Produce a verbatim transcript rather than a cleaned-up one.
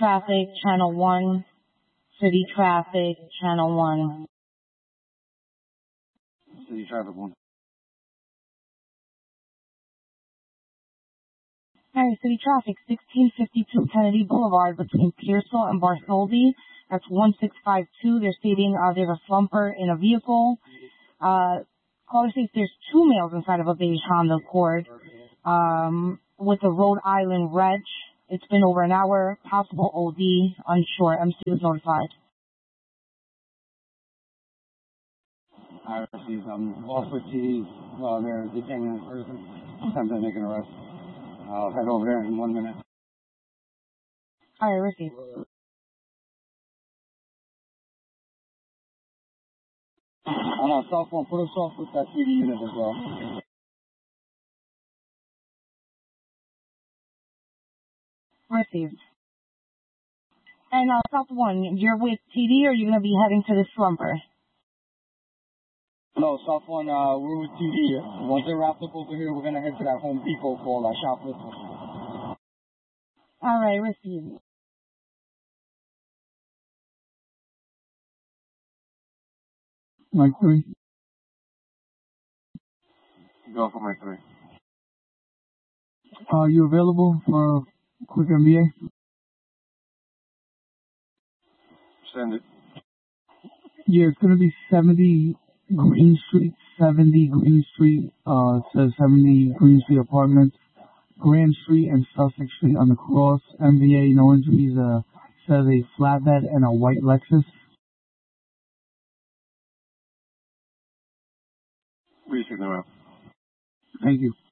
Traffic, Channel one. City Traffic, Channel one. City Traffic one. Alright, City Traffic, sixteen fifty-two Kennedy Boulevard between Pearsall and Bartholdi. That's one six five two. They're stating uh, there's a flumper in a vehicle. Uh, caller states there's two males inside of a beige Honda Accord um, with a Rhode Island reg. It's been over an hour. Possible O D, unsure. M C was notified. I received um, off with T D. Uh, they're detaining this person. Time to make an arrest. I'll head over there in one minute. Alright, receive. On our cell phone, put us off with that T V unit as well. Received. And uh, South one, you're with T D or are you going to be heading to the slumber? No, South one, uh, we're with T D. Once they're wrapped up over here, we're going to head to that Home Depot called uh, Shoplifter. Alright, received. Mike three. Go for Mike three. Are you available for a quick M B A? Send it. Yeah, it's going to be seventy Green Street, seventy Green Street, uh, it says seventy Green Street Apartments, Grand Street and Sussex Street on the cross. M B A, no injuries, uh, says a flatbed and a white Lexus. Resignal. Thank you.